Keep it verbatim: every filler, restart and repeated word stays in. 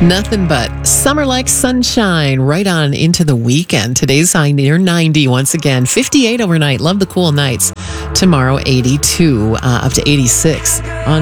Nothing but summer-like sunshine right on into the weekend. Today's high near ninety once again. fifty-eight overnight. Love the cool nights. Tomorrow, eighty-two uh, up to eighty-six on